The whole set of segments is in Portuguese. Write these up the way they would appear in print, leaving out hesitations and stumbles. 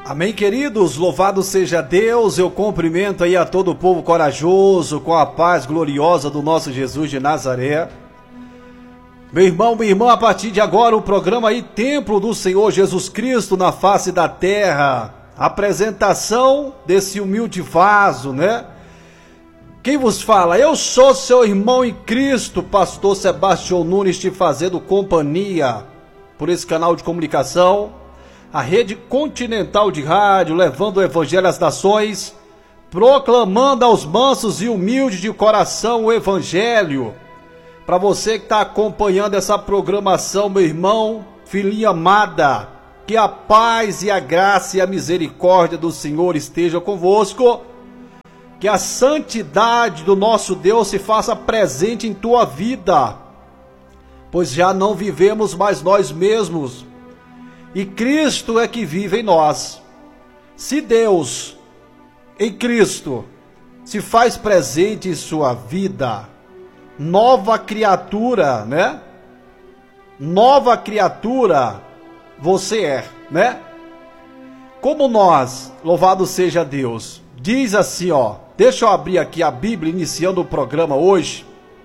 Amém, queridos, louvado seja Deus. Eu cumprimento aí a todo o povo corajoso, com a paz gloriosa do nosso Jesus de Nazaré. Meu irmão, minha irmã, a partir de agora o programa aí, Templo do Senhor Jesus Cristo na face da terra. Apresentação desse humilde vaso, né? Quem vos fala? Eu sou seu irmão em Cristo, pastor Sebastião Nunes, te fazendo companhia por esse canal de comunicação, a rede continental de rádio, levando o evangelho às nações, proclamando aos mansos e humildes de coração o evangelho. Para você que está acompanhando essa programação, meu irmão, filhinha amada, que a paz e a graça e a misericórdia do Senhor estejam convosco, que a santidade do nosso Deus se faça presente em tua vida, pois já não vivemos mais nós mesmos, e Cristo é que vive em nós. Se Deus, em Cristo, se faz presente em sua vida, nova criatura, né? Nova criatura você é, né? Como nós, louvado seja Deus, diz assim, ó, deixa eu abrir aqui a Bíblia, iniciando o programa hoje.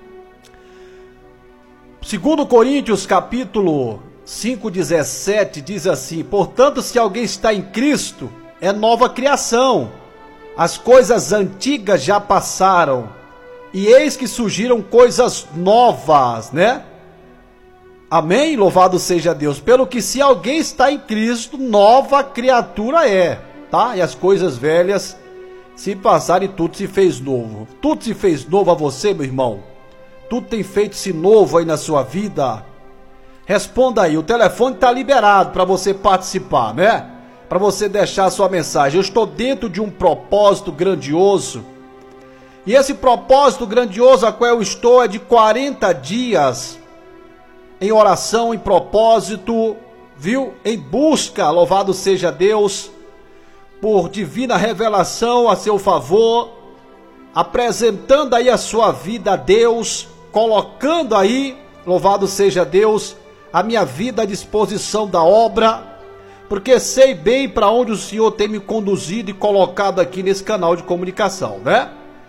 2 Coríntios, capítulo 5:17, diz assim: portanto, se alguém está em Cristo, é nova criação. As coisas antigas já passaram, e eis que surgiram coisas novas, né? Amém? Louvado seja Deus. Pelo que se alguém está em Cristo, nova criatura é, tá? E as coisas velhas se passaram e tudo se fez novo. Tudo se fez novo a você, meu irmão? Tudo tem feito-se novo aí na sua vida? Responda aí, o telefone está liberado para você participar, né? Para você deixar a sua mensagem. Eu estou dentro de um propósito grandioso. E esse propósito grandioso a qual eu estou é de 40 dias em oração, em propósito, viu? Em busca, louvado seja Deus, por divina revelação a seu favor, apresentando aí a sua vida a Deus, colocando aí, louvado seja Deus, a minha vida à disposição da obra, porque sei bem para onde o Senhor tem me conduzido e colocado aqui nesse canal de comunicação, né?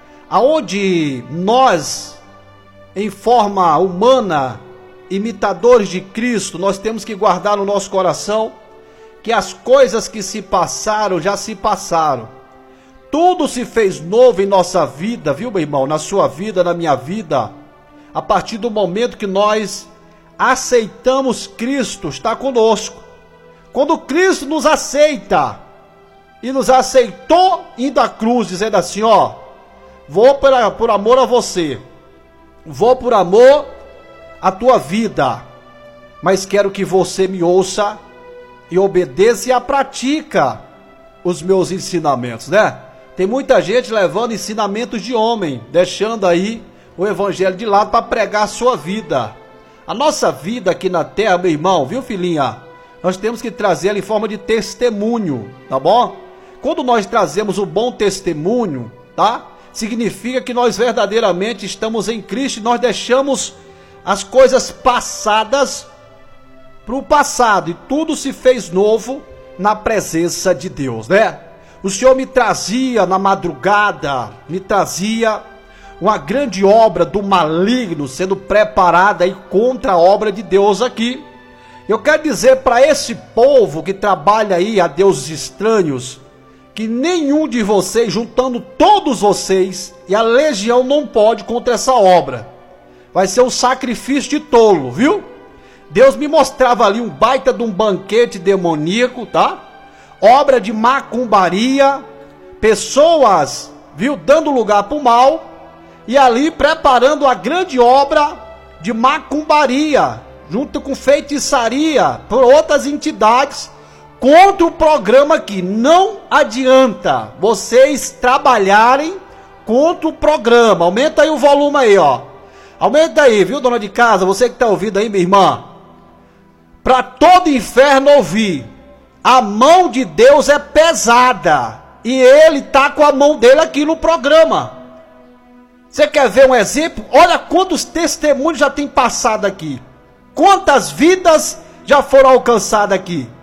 Aonde nós, em forma humana, imitadores de Cristo, nós temos que guardar no nosso coração que as coisas que se passaram, já se passaram. Tudo se fez novo em nossa vida, viu, meu irmão? Na sua vida, na minha vida, a partir do momento que nós aceitamos Cristo, está conosco. Quando Cristo nos aceita, e nos aceitou indo à cruz, dizendo assim, ó, vou por amor a você, vou por amor a tua vida, mas quero que você me ouça e obedeça e a pratica os meus ensinamentos, né? Tem muita gente levando ensinamentos de homem, deixando aí o evangelho de lado para pregar a sua vida. A nossa vida aqui na terra, meu irmão, viu, filhinha? Nós temos que trazer ela em forma de testemunho, tá bom? Quando nós trazemos o bom testemunho, tá? Significa que nós verdadeiramente estamos em Cristo e nós deixamos as coisas passadas para o passado e tudo se fez novo na presença de Deus, né? O Senhor me trazia na madrugada, me trazia uma grande obra do maligno sendo preparada aí contra a obra de Deus aqui. Eu quero dizer para esse povo que trabalha aí a deuses estranhos, que nenhum de vocês, juntando todos vocês, e a legião não pode contra essa obra. Vai ser um sacrifício de tolo, viu? Deus me mostrava ali um baita de um banquete demoníaco, tá? Obra de macumbaria, pessoas, viu, dando lugar para o mal, e ali preparando a grande obra de macumbaria, junto com feitiçaria, por outras entidades, contra o programa aqui. Não adianta vocês trabalharem contra o programa. Aumenta aí o volume aí, ó. Aumenta aí, viu, dona de casa, você que está ouvindo aí, minha irmã. Para todo inferno ouvir, a mão de Deus é pesada. E ele tá com a mão dele aqui no programa. Você quer ver um exemplo? Olha quantos testemunhos já tem passado aqui. Quantas vidas já foram alcançadas aqui.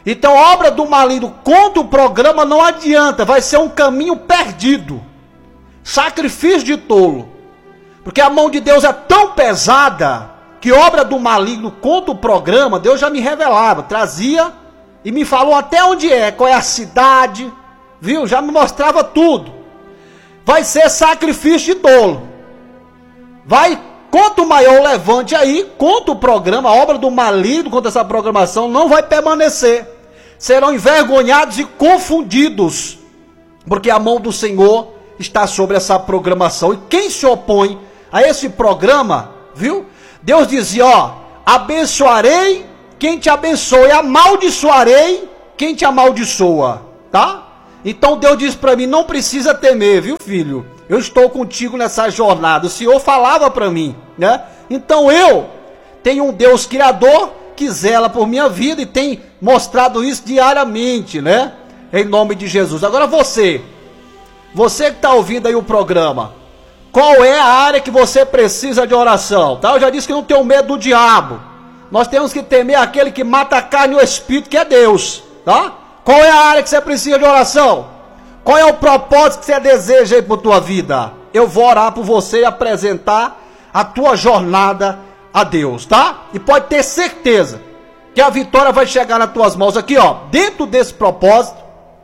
Então a obra do maligno contra o programa não adianta, vai ser um caminho perdido. Sacrifício de tolo. Porque a mão de Deus é tão pesada que obra do maligno contra o programa, Deus já me revelava, trazia e me falou até onde é, qual é a cidade, viu? Já me mostrava tudo. Vai ser sacrifício de tolo. Vai, quanto maior o levante aí, contra o programa, a obra do maligno contra essa programação não vai permanecer. Serão envergonhados e confundidos, porque a mão do Senhor está sobre essa programação. E quem se opõe a esse programa, viu? Deus dizia, ó, abençoarei quem te abençoa e amaldiçoarei quem te amaldiçoa, tá? Então Deus diz para mim, não precisa temer, viu, filho? Eu estou contigo nessa jornada. O Senhor falava para mim, né? Então eu tenho um Deus criador que zela por minha vida e tem mostrado isso diariamente, né? Em nome de Jesus. Agora você que está ouvindo aí o programa, qual é a área que você precisa de oração? Tá? Eu já disse que não tenho medo do diabo. Nós temos que temer aquele que mata a carne e o espírito, que é Deus, tá? Qual é a área que você precisa de oração? Qual é o propósito que você deseja aí para a tua vida? Eu vou orar por você e apresentar a tua jornada a Deus, tá? E pode ter certeza que a vitória vai chegar nas tuas mãos aqui, ó. Dentro desse propósito,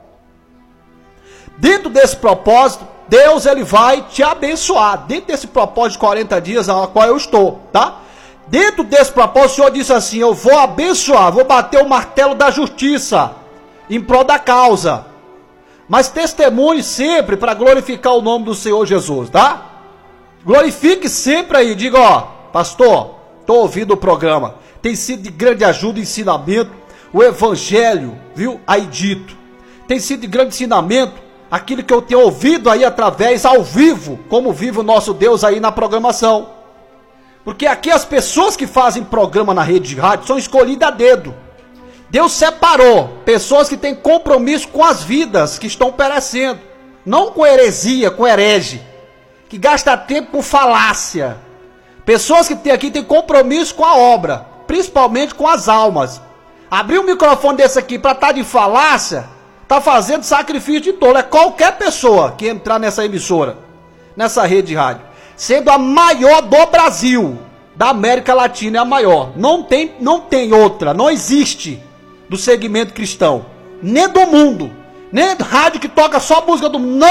Deus ele vai te abençoar. Dentro desse propósito de 40 dias a qual eu estou, tá? Dentro desse propósito, o Senhor disse assim, eu vou abençoar, vou bater o martelo da justiça em prol da causa. Mas testemunhe sempre para glorificar o nome do Senhor Jesus, tá? Glorifique sempre aí, diga, ó, pastor, estou ouvindo o programa, tem sido de grande ajuda e ensinamento, o evangelho, viu, aí dito, tem sido de grande ensinamento, aquilo que eu tenho ouvido aí através, ao vivo, como vive o nosso Deus aí na programação, porque aqui as pessoas que fazem programa na rede de rádio são escolhidas a dedo. Deus separou pessoas que têm compromisso com as vidas que estão perecendo, não com heresia, com herege, que gasta tempo com falácia. Pessoas que têm compromisso com a obra, principalmente com as almas. Abrir um microfone desse aqui para estar de falácia, está fazendo sacrifício de tolo. É qualquer pessoa que entrar nessa emissora, nessa rede de rádio, sendo a maior do Brasil, da América Latina é a maior. Não tem outra, não existe do segmento cristão, nem do mundo, nem rádio que toca só música do mundo,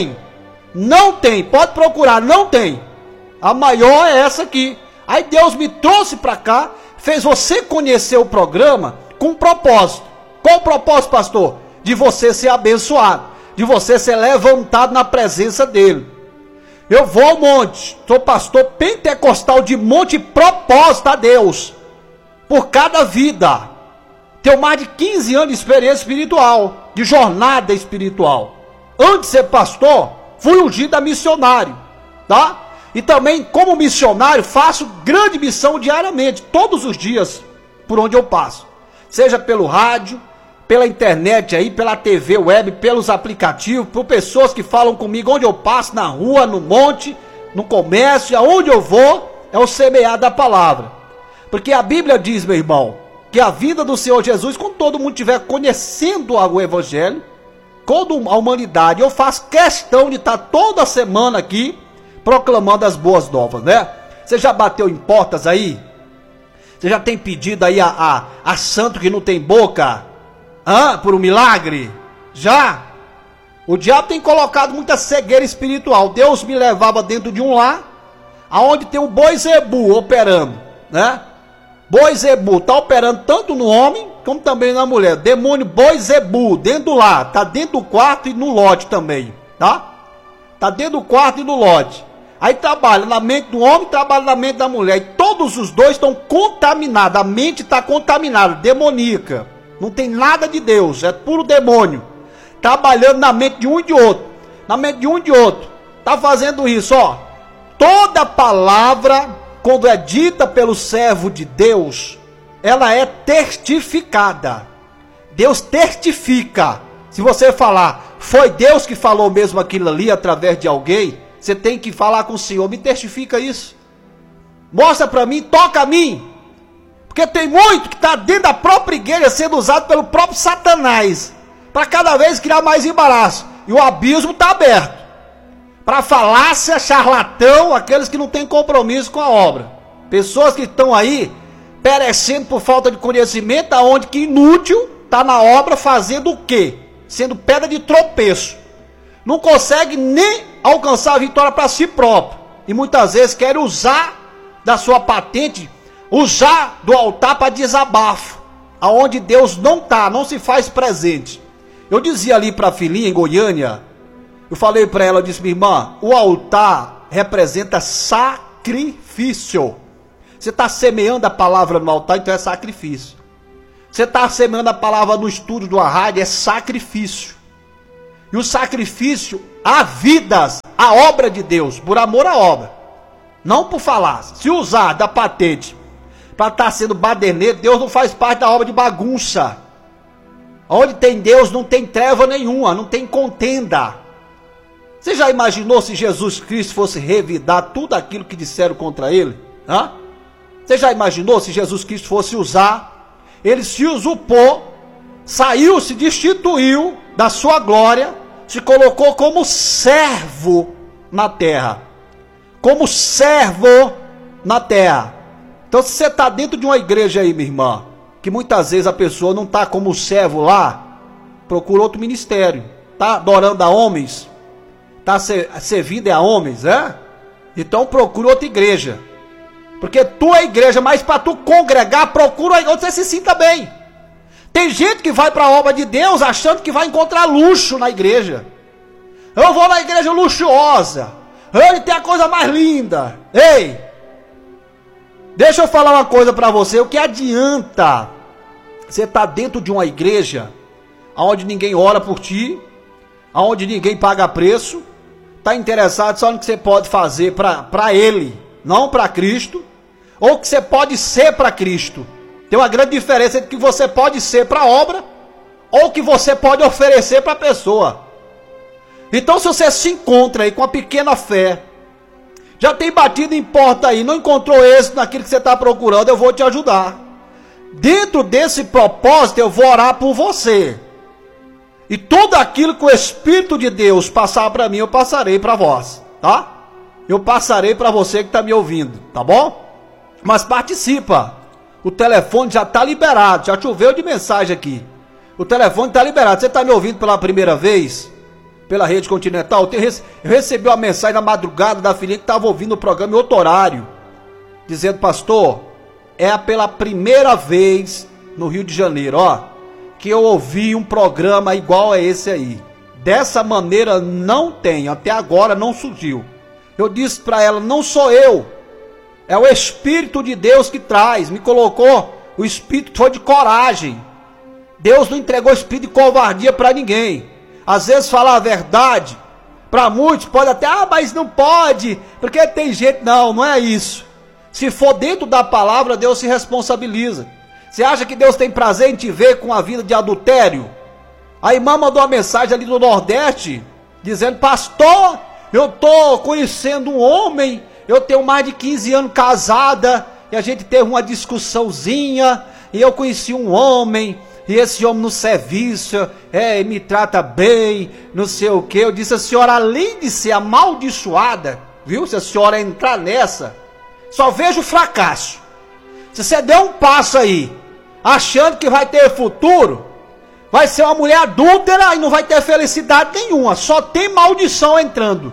não tem, pode procurar, não tem. A maior é essa aqui. Aí Deus me trouxe para cá, fez você conhecer o programa com um propósito. Qual o propósito, pastor? De você ser abençoado, de você ser levantado na presença dele. Eu vou ao monte, sou pastor pentecostal de monte e propósito a Deus, por cada vida. Tenho mais de 15 anos de experiência espiritual, de jornada espiritual. Antes de ser pastor, fui ungido a missionário, tá? E também, como missionário, faço grande missão diariamente, todos os dias, por onde eu passo. Seja pelo rádio, pela internet aí, pela TV web, pelos aplicativos, por pessoas que falam comigo onde eu passo, na rua, no monte, no comércio, aonde eu vou, é o semear da palavra. Porque a Bíblia diz, meu irmão, que a vida do Senhor Jesus, quando todo mundo estiver conhecendo o Evangelho, toda a humanidade, eu faço questão de estar toda semana aqui, proclamando as boas novas, né? Você já bateu em portas aí? Você já tem pedido aí a santo que não tem boca? Por um milagre? Já? O diabo tem colocado muita cegueira espiritual. Deus me levava dentro de um lar, aonde tem um boi zebu operando, né? Boi zebu está operando tanto no homem, como também na mulher. Demônio boi zebu, dentro do lar, tá dentro do quarto e no lote também, tá? Tá dentro do quarto e no lote. Aí trabalha na mente do homem, trabalha na mente da mulher. E todos os dois estão contaminados. A mente está contaminada, demoníaca. Não tem nada de Deus, é puro demônio. Trabalhando na mente de um e de outro. Na mente de um e de outro. Tá fazendo isso, ó. Toda palavra, quando é dita pelo servo de Deus, ela é testificada. Deus testifica. Se você falar, foi Deus que falou mesmo aquilo ali através de alguém, você tem que falar com o Senhor, me testifica isso. Mostra para mim, toca a mim. Porque tem muito que está dentro da própria igreja sendo usado pelo próprio Satanás, para cada vez criar mais embaraço. E o abismo está aberto para falácia, charlatão, aqueles que não têm compromisso com a obra. Pessoas que estão aí perecendo por falta de conhecimento, aonde que inútil está na obra fazendo o quê? Sendo pedra de tropeço. Não consegue nem alcançar a vitória para si próprio. E muitas vezes quer usar da sua patente, usar do altar para desabafo, aonde Deus não está, não se faz presente. Eu dizia ali para a filhinha em Goiânia, eu falei para ela, eu disse: minha irmã, o altar representa sacrifício. Você está semeando a palavra no altar, então é sacrifício. Você está semeando a palavra no estúdio de uma rádio, é sacrifício. E o sacrifício, há vidas, a obra de Deus, por amor à obra, não por falar. Se usar da patente para estar sendo baderneiro, Deus não faz parte da obra de bagunça. Onde tem Deus não tem treva nenhuma, não tem contenda. Você já imaginou se Jesus Cristo fosse revidar tudo aquilo que disseram contra ele? Hã? Você já imaginou se Jesus Cristo fosse usar? Ele se usurpou, saiu, se destituiu da sua glória, se colocou como servo na terra. Como servo na terra. Então, se você está dentro de uma igreja aí, minha irmã, que muitas vezes a pessoa não está como servo lá, procura outro ministério. Está adorando a homens, está servindo a homens, Então procura outra igreja. Porque tu é igreja, mas para tu congregar, procura onde você se sinta bem. Tem gente que vai para a obra de Deus achando que vai encontrar luxo na igreja. Eu vou na igreja luxuosa, ele tem a coisa mais linda. Ei, deixa eu falar uma coisa para você. O que adianta você estar dentro de uma igreja onde ninguém ora por ti, onde ninguém paga preço, está interessado só no que você pode fazer para ele, não para Cristo, ou que você pode ser para Cristo. Tem uma grande diferença entre que você pode ser para a obra ou que você pode oferecer para a pessoa. Então, se você se encontra aí com uma pequena fé, já tem batido em porta aí, não encontrou êxito naquilo que você está procurando, eu vou te ajudar. Dentro desse propósito, eu vou orar por você. E tudo aquilo que o Espírito de Deus passar para mim, eu passarei para vós, tá? Eu passarei para você que está me ouvindo, tá bom? Mas participa. O telefone já está liberado, já choveu de mensagem aqui. O telefone está liberado. Você está me ouvindo pela primeira vez? Pela Rede Continental? Eu recebi uma mensagem na madrugada da filha que estava ouvindo o programa em outro horário, dizendo: pastor, é pela primeira vez no Rio de Janeiro, que eu ouvi um programa igual a esse aí. Dessa maneira não tem, até agora não surgiu. Eu disse para ela: não sou eu, é o Espírito de Deus que traz, me colocou. O Espírito foi de coragem. Deus não entregou espírito de covardia para ninguém. Às vezes falar a verdade, para muitos pode até, mas não pode, porque tem gente, não é isso. Se for dentro da palavra, Deus se responsabiliza. Você acha que Deus tem prazer em te ver com a vida de adultério? A irmã mandou uma mensagem ali do Nordeste, dizendo: pastor, eu estou conhecendo um homem, eu tenho mais de 15 anos casada, e a gente teve uma discussãozinha, e eu conheci um homem, e esse homem no serviço, me trata bem, não sei o que. Eu disse: a senhora, além de ser amaldiçoada, viu, se a senhora entrar nessa, só vejo fracasso. Se você der um passo aí, achando que vai ter futuro, vai ser uma mulher adúltera e não vai ter felicidade nenhuma, só tem maldição entrando.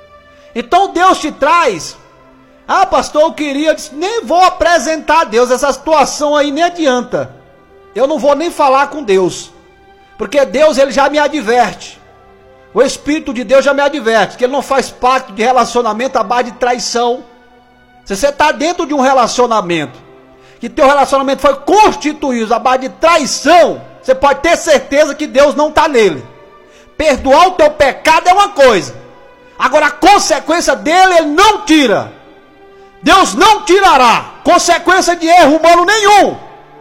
Então Deus te traz: pastor, eu queria, eu disse, nem vou apresentar a Deus, essa situação aí nem adianta, eu não vou nem falar com Deus, porque Deus, ele já me adverte, o Espírito de Deus já me adverte, que ele não faz pacto de relacionamento à base de traição. Se você está dentro de um relacionamento, que teu relacionamento foi constituído à base de traição, você pode ter certeza que Deus não está nele. Perdoar o teu pecado é uma coisa, agora a consequência dele ele não tira. Deus não tirará consequência de erro humano nenhum.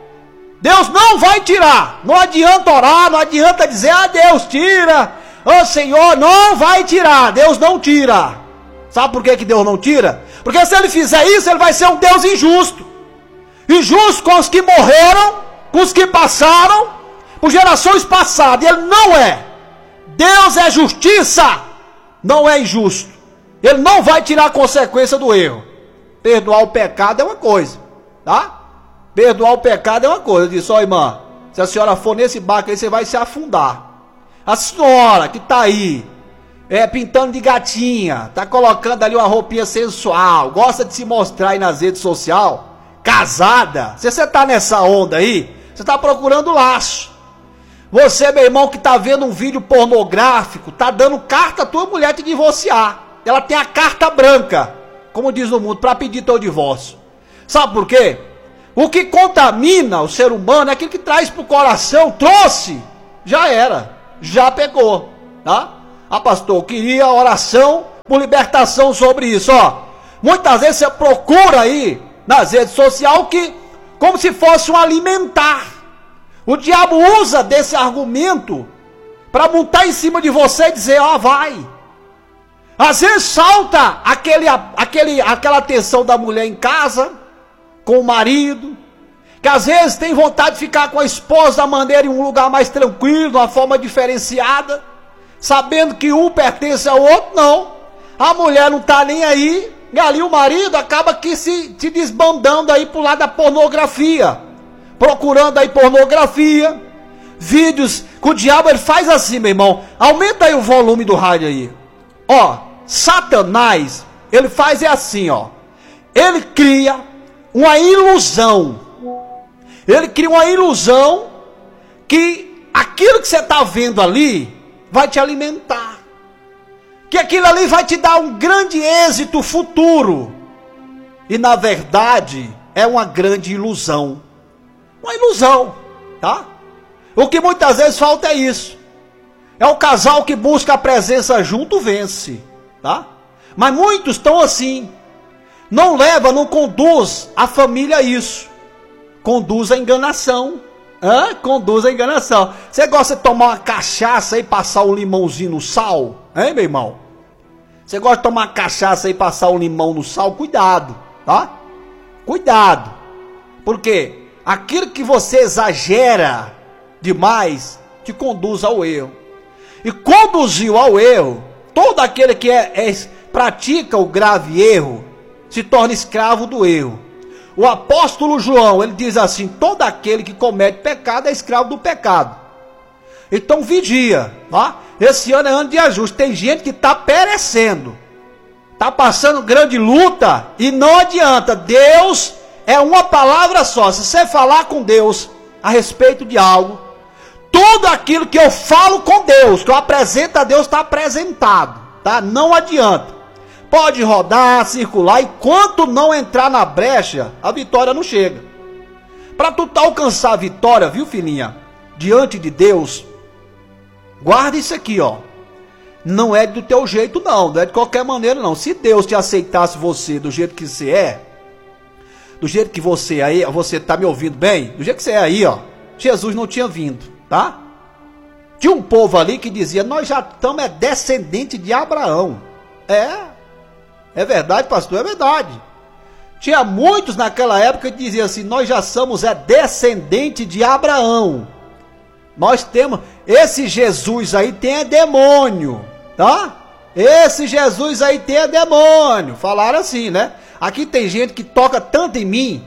Deus não vai tirar. Não adianta orar, não adianta dizer: Deus tira, Senhor, não vai tirar. Deus não tira. Sabe por que Deus não tira? Porque se ele fizer isso, ele vai ser um Deus injusto. Injusto com os que morreram, com os que passaram, por gerações passadas. Ele não é. Deus é justiça, não é injusto. Ele não vai tirar a consequência do erro. Perdoar o pecado é uma coisa, tá? Perdoar o pecado é uma coisa. Eu disse, ó irmã, se a senhora for nesse barco aí, você vai se afundar. A senhora que tá aí, pintando de gatinha, tá colocando ali uma roupinha sensual, gosta de se mostrar aí nas redes sociais, casada, se você tá nessa onda aí, você tá procurando laço. Você, meu irmão, que tá vendo um vídeo pornográfico, tá dando carta à tua mulher te divorciar. Ela tem a carta branca, como diz no mundo, para pedir teu divórcio. Sabe por quê? O que contamina o ser humano é aquilo que traz pro coração, trouxe, já era, já pegou, tá? Ah, pastor, eu queria oração por libertação sobre isso, ó. Muitas vezes você procura aí nas redes sociais que, como se fosse um alimentar. O diabo usa desse argumento para montar em cima de você e dizer, ó, vai. Às vezes salta aquela atenção da mulher em casa, com o marido, que às vezes tem vontade de ficar com a esposa da maneira em um lugar mais tranquilo, de uma forma diferenciada, sabendo que um pertence ao outro, não. A mulher não está nem aí, e ali o marido acaba que se desbandando aí pro lado da pornografia, procurando aí pornografia, vídeos, que o diabo ele faz assim, meu irmão, aumenta aí o volume do rádio aí, ó. Satanás, ele faz assim, ó. Ele cria uma ilusão. Ele cria uma ilusão que aquilo que você está vendo ali vai te alimentar. Que aquilo ali vai te dar um grande êxito futuro. E na verdade, é uma grande ilusão. Uma ilusão, tá? O que muitas vezes falta é isso. É o casal que busca a presença junto, vence. Tá? Mas muitos estão assim, não leva, não conduz a família a isso, conduz a enganação, conduz a enganação. Você gosta de tomar uma cachaça e passar um limãozinho no sal, hein, meu irmão? Você gosta de tomar uma cachaça e passar um limão no sal? Cuidado, tá? Cuidado, porque aquilo que você exagera demais te conduz ao erro, e conduziu ao erro. Todo aquele que pratica o grave erro se torna escravo do erro. O apóstolo João, ele diz assim, todo aquele que comete pecado é escravo do pecado. Então vigia, tá? Esse ano é ano de ajuste. Tem gente que está perecendo, está passando grande luta e não adianta. Deus é uma palavra só. Se você falar com Deus a respeito de algo, tudo aquilo que eu falo com Deus, que eu apresento a Deus, está apresentado, tá? Não adianta. Pode rodar, circular, enquanto não entrar na brecha, a vitória não chega. Para tu alcançar a vitória, viu, filhinha? Diante de Deus, guarda isso aqui, ó. Não é do teu jeito, não é de qualquer maneira, não. Se Deus te aceitasse você do jeito que você é, do jeito que você é aí, você tá me ouvindo bem? Do jeito que você é aí, ó, Jesus não tinha vindo. Tá? Tinha um povo ali que dizia, nós já estamos descendente de Abraão. É verdade, pastor, é verdade. Tinha muitos naquela época que diziam assim, nós já somos descendente de Abraão. Nós temos, esse Jesus aí tem demônio, tá? Esse Jesus aí tem demônio. Falaram assim, né? Aqui tem gente que toca tanto em mim,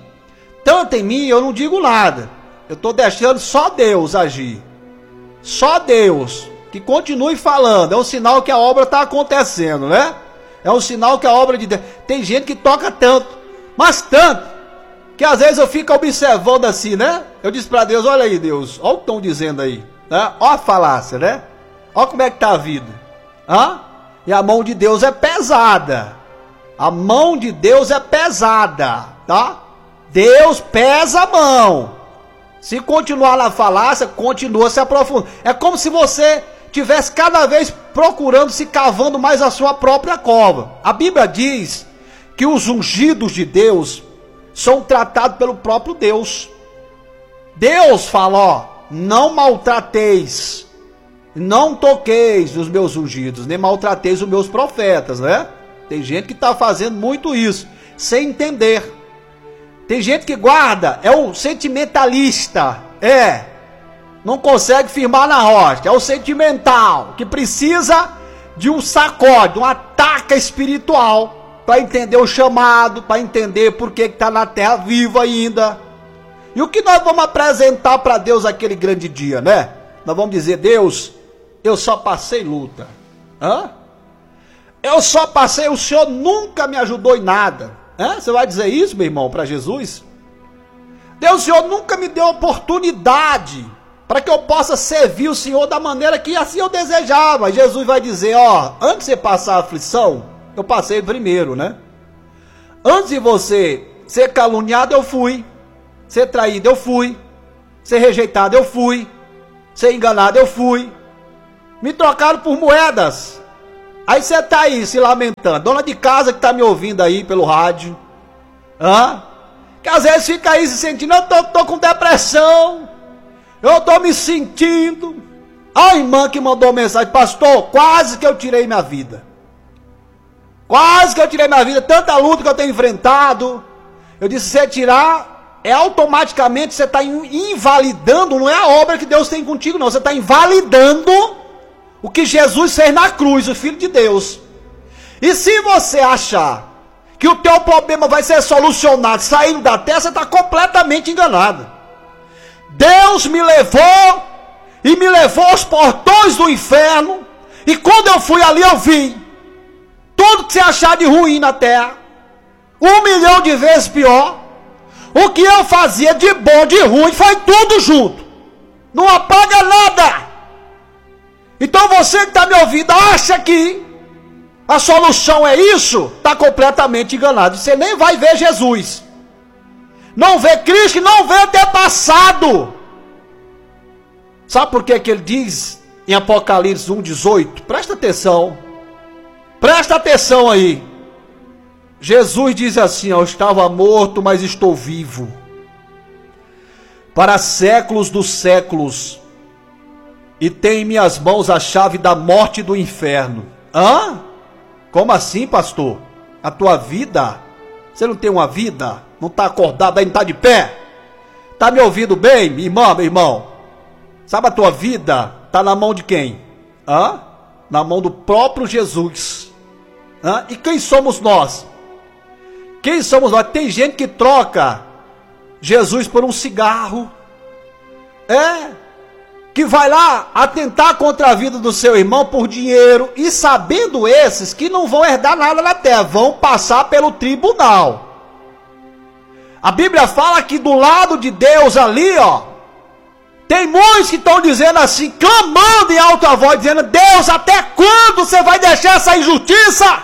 eu não digo nada. Eu estou deixando só Deus agir. Só Deus. Que continue falando. É um sinal que a obra está acontecendo, né? É um sinal que a obra de Deus... Tem gente que toca tanto. Mas tanto. Que às vezes eu fico observando assim, né? Eu disse para Deus, olha aí Deus. Olha o que estão dizendo aí. Né? Olha a falácia, né? Olha como é que está a vida. E a mão de Deus é pesada. A mão de Deus é pesada. Tá? Deus pesa a mão. Se continuar na falácia, continua se aprofundando. É como se você tivesse cada vez procurando, se cavando mais a sua própria cova. A Bíblia diz que os ungidos de Deus são tratados pelo próprio Deus. Deus fala, ó, não maltrateis, não toqueis os meus ungidos, nem maltrateis os meus profetas, né? Tem gente que está fazendo muito isso, sem entender. Tem gente que guarda, é o sentimentalista, não consegue firmar na rocha, é o sentimental, que precisa de um sacode, uma taca espiritual, para entender o chamado, para entender por que está na terra vivo ainda. E o que nós vamos apresentar para Deus aquele grande dia, né? Nós vamos dizer: Deus, eu só passei luta. Eu só passei, o Senhor nunca me ajudou em nada. Você vai dizer isso, meu irmão, para Jesus? Deus, o Senhor nunca me deu oportunidade para que eu possa servir o Senhor da maneira que assim eu desejava. E Jesus vai dizer: antes de você passar a aflição, eu passei primeiro, né? Antes de você ser caluniado, eu fui. Ser traído, eu fui. Ser rejeitado, eu fui. Ser enganado, eu fui. Me trocaram por moedas. Aí você tá aí se lamentando. Dona de casa que tá me ouvindo aí pelo rádio. Que às vezes fica aí se sentindo: eu tô com depressão. Eu tô me sentindo. A irmã que mandou mensagem: pastor, quase que eu tirei minha vida. Quase que eu tirei minha vida. Tanta luta que eu tenho enfrentado. Eu disse: se você tirar, automaticamente você está invalidando. Não é a obra que Deus tem contigo, não. Você está invalidando o que Jesus fez na cruz, o Filho de Deus. E se você achar que o teu problema vai ser solucionado saindo da terra, você está completamente enganado. Deus me levou e me levou aos portões do inferno, e quando eu fui ali eu vi tudo que você achar de ruim na terra, 1 milhão de vezes pior. O que eu fazia de bom, de ruim, foi tudo junto. Não apaga nada. Então você que está me ouvindo, acha que a solução é isso? Está completamente enganado. Você nem vai ver Jesus. Não vê Cristo, não vê ter passado. Sabe por que ele diz em Apocalipse 1,18? Presta atenção. Presta atenção aí. Jesus diz assim: eu estava morto, mas estou vivo. Para séculos dos séculos. E tenho em minhas mãos a chave da morte e do inferno. Como assim, pastor? A tua vida? Você não tem uma vida? Não está acordado, aí não está de pé? Está me ouvindo bem, minha irmã, meu irmão? Sabe, a tua vida está na mão de quem? Na mão do próprio Jesus. E quem somos nós? Quem somos nós? Tem gente que troca Jesus por um cigarro. Que vai lá atentar contra a vida do seu irmão por dinheiro. E sabendo esses que não vão herdar nada na terra, vão passar pelo tribunal. A Bíblia fala que do lado de Deus ali, tem muitos que estão dizendo assim, clamando em alta voz, dizendo: Deus, até quando você vai deixar essa injustiça?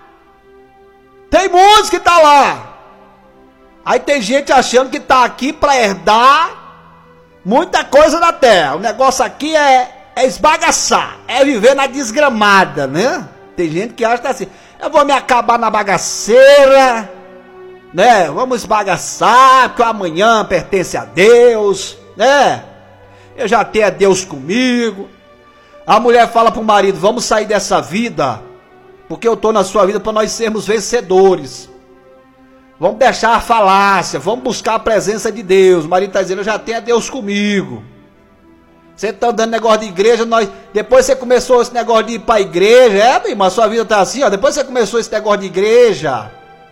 Tem muitos que estão lá. Aí tem gente achando que está aqui para herdar muita coisa da terra. O negócio aqui é esbagaçar, é viver na desgramada, né? Tem gente que acha assim: eu vou me acabar na bagaceira, né? Vamos esbagaçar, porque amanhã pertence a Deus, né? Eu já tenho a Deus comigo. A mulher fala para o marido: vamos sair dessa vida, porque eu estou na sua vida para nós sermos vencedores. Vamos deixar a falácia, vamos buscar a presença de Deus. O marido está dizendo: eu já tenho a Deus comigo. Você está dando negócio de igreja, depois você começou esse negócio de ir para a igreja. Minha irmã, sua vida está assim, depois você começou esse negócio de igreja.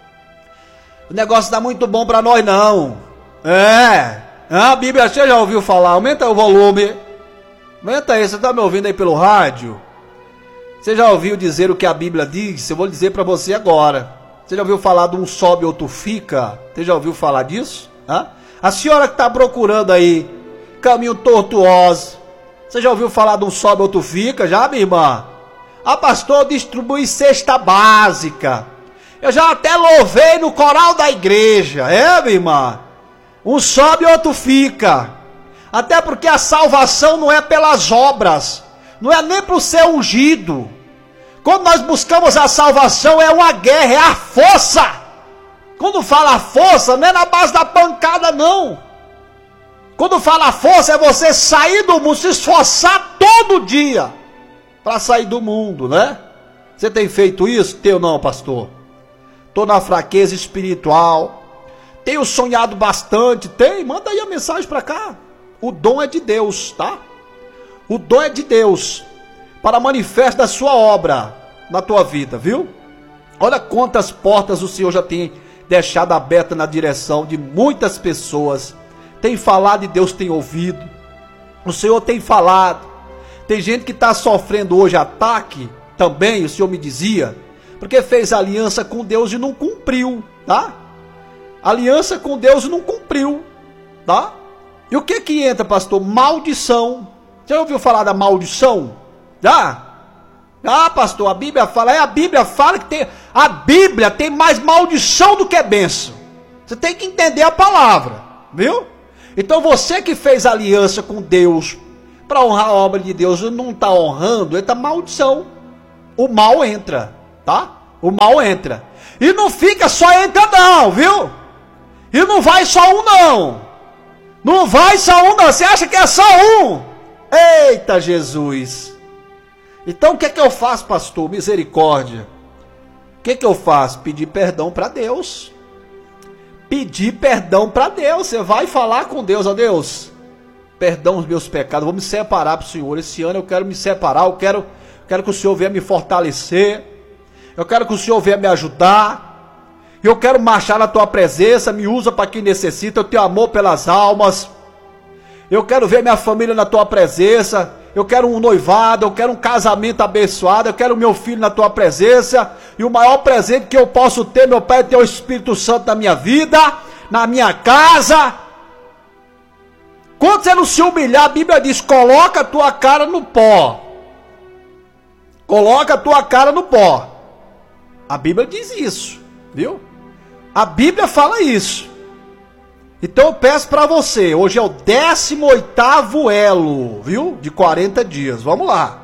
O negócio está muito bom para nós não. A Bíblia, você já ouviu falar? Aumenta o volume. Aumenta aí, você está me ouvindo aí pelo rádio? Você já ouviu dizer o que a Bíblia diz? Eu vou dizer para você agora. Você já ouviu falar de um sobe, outro fica? Você já ouviu falar disso? A senhora que está procurando aí caminho tortuoso, você já ouviu falar de um sobe, outro fica? Já, minha irmã? Pastor, distribui cesta básica. Eu já até louvei no coral da igreja. Minha irmã? Um sobe, outro fica. Até porque a salvação não é pelas obras, não é nem por ser ungido. Quando nós buscamos a salvação, é uma guerra, é a força. Quando fala força, não é na base da pancada, não. Quando fala força, é você sair do mundo, se esforçar todo dia para sair do mundo, né? Você tem feito isso? Teu não, pastor. Estou na fraqueza espiritual, Tenho sonhado bastante. Tem? Manda aí a mensagem para cá. O dom é de Deus, tá? O dom é de Deus para manifestar a sua obra na tua vida, viu? Olha quantas portas o Senhor já tem deixado abertas na direção de muitas pessoas. Tem falado e Deus tem ouvido. O Senhor tem falado. Tem gente que está sofrendo hoje ataque também, o Senhor me dizia, porque fez aliança com Deus e não cumpriu, tá? Aliança com Deus e não cumpriu, tá? E o que que entra, pastor? Maldição. Já ouviu falar da maldição? Já? Ah, pastor, a Bíblia fala que tem, a Bíblia tem mais maldição do que bênção. Você tem que entender a palavra, viu? Então você que fez aliança com Deus para honrar a obra de Deus e não está honrando, entra maldição. O mal entra, tá? O mal entra. E não fica só entra não, viu? E não vai só um não. Não vai só um não. Você acha que é só um? Eita Jesus. Então o que é que eu faço, pastor? Misericórdia. O que é que eu faço? Pedir perdão para Deus. Pedir perdão para Deus. Você vai falar com Deus, ó Deus. Perdão os meus pecados. Vou me separar para o Senhor. Esse ano eu quero me separar. Eu quero que o Senhor venha me fortalecer. Eu quero que o Senhor venha me ajudar. Eu quero marchar na tua presença. Me usa para quem necessita. Eu tenho amor pelas almas. Eu quero ver minha família na tua presença. Eu quero um noivado, eu quero um casamento abençoado, eu quero o meu filho na tua presença. E o maior presente que eu posso ter, meu Pai, é ter o Espírito Santo na minha vida, na minha casa. Quando você não se humilhar, a Bíblia diz, coloca a tua cara no pó. Coloca a tua cara no pó. A Bíblia diz isso, viu? A Bíblia fala isso. Então eu peço para você, hoje é o 18º elo, viu? De 40 dias, vamos lá.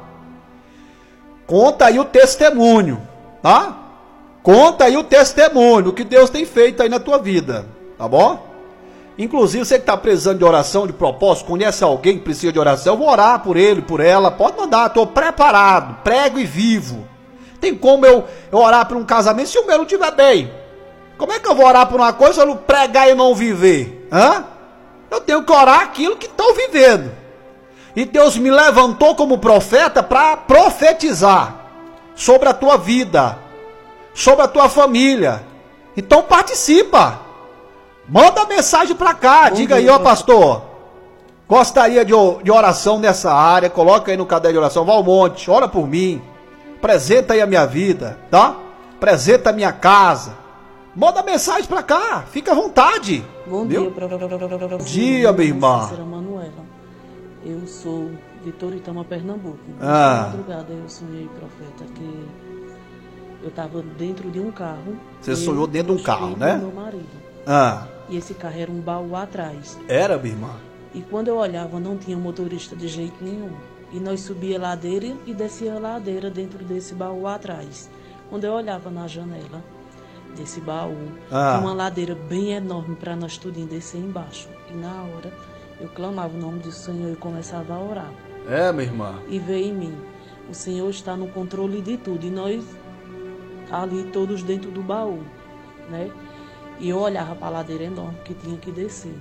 Conta aí o testemunho, tá? Conta aí o testemunho, o que Deus tem feito aí na tua vida, tá bom? Inclusive você que está precisando de oração, de propósito, conhece alguém que precisa de oração, eu vou orar por ele, por ela, pode mandar, estou preparado, prego e vivo. Tem como eu orar por um casamento se o meu não estiver bem? Como é que eu vou orar por uma coisa se eu não pregar e não viver? Hã? Eu tenho que orar aquilo que estou vivendo. E Deus me levantou como profeta para profetizar sobre a tua vida, sobre a tua família. Então participa. Manda mensagem para cá. Diga aí, ó pastor. Gostaria de oração nessa área. Coloca aí no caderno de oração. Valmonte, ora por mim. Apresenta aí a minha vida, tá? Apresenta a minha casa. Manda mensagem pra cá, fica à vontade. Bom viu? Bom dia, minha irmã. Manuela. Eu sou de Toritama, Pernambuco. Na madrugada eu sonhei, profeta, que eu estava dentro de um carro. Você sonhou dentro de um carro, né? Meu marido. E esse carro era um baú atrás. Era, minha irmã? E quando eu olhava, não tinha motorista de jeito nenhum. E nós subia a ladeira e descia a ladeira dentro desse baú atrás. Quando eu olhava na janela desse baú, tinha uma ladeira bem enorme para nós tudinho descer embaixo. E na hora eu clamava o nome do Senhor e começava a orar. É, minha irmã. E veio em mim, o Senhor está no controle de tudo. E nós ali todos dentro do baú, né? E eu olhava para a ladeira enorme que tinha que descer.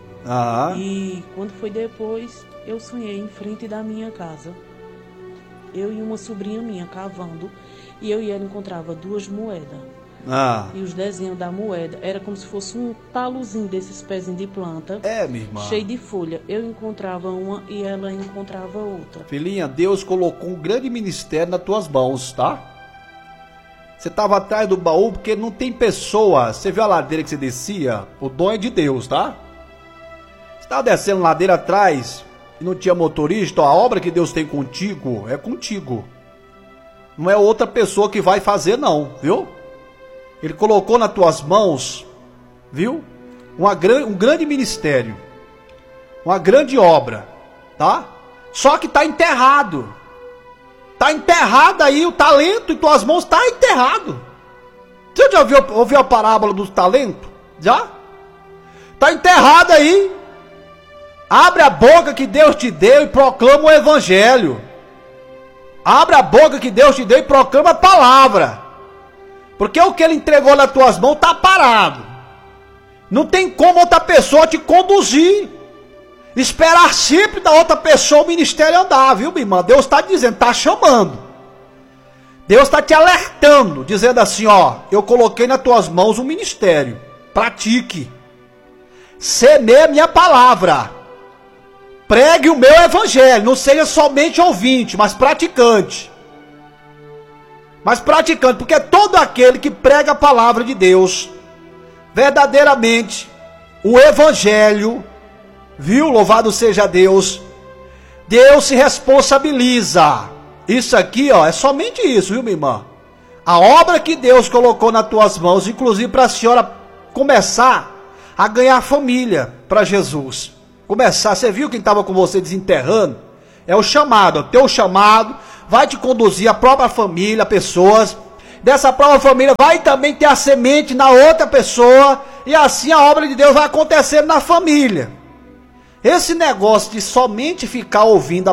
E quando foi depois, eu sonhei em frente da minha casa. Eu e uma sobrinha minha cavando. E eu e ela encontrava 2 moedas. E os desenhos da moeda era como se fosse um talozinho desses pezinhos de planta. É, minha irmã. Cheio de folha. Eu encontrava uma e ela encontrava outra. Filhinha, Deus colocou um grande ministério nas tuas mãos, tá? Você estava atrás do baú porque não tem pessoa. Você viu a ladeira que você descia? O dom é de Deus, tá? Você estava descendo ladeira atrás e não tinha motorista. Ó, a obra que Deus tem contigo é contigo. Não é outra pessoa que vai fazer não, viu? Ele colocou nas tuas mãos, viu? Um grande ministério. Uma grande obra, tá? Só que está enterrado. Está enterrado aí o talento em tuas mãos, está enterrado. Você já ouviu a parábola do talento? Já? Está enterrado aí. Abre a boca que Deus te deu e proclama o evangelho. Abre a boca que Deus te deu e proclama a palavra. Porque o que ele entregou nas tuas mãos está parado. Não tem como outra pessoa te conduzir. Esperar sempre da outra pessoa o ministério andar, viu, minha irmã? Deus está dizendo, está chamando. Deus está te alertando, dizendo assim, ó, eu coloquei nas tuas mãos um ministério. Pratique. Semeie a minha palavra. Pregue o meu evangelho. Não seja somente ouvinte, mas praticante. Mas praticante, porque todo aquele que prega a palavra de Deus, verdadeiramente, o evangelho, viu? Louvado seja Deus. Deus se responsabiliza. Isso aqui, ó, é somente isso, viu, minha irmã? A obra que Deus colocou nas tuas mãos, inclusive para a senhora começar a ganhar família para Jesus. Começar, você viu quem estava com você desenterrando? É o chamado, o teu chamado vai te conduzir a própria família, pessoas. Dessa própria família vai também ter a semente na outra pessoa. E assim a obra de Deus vai acontecer na família. Esse negócio de somente ficar ouvindo a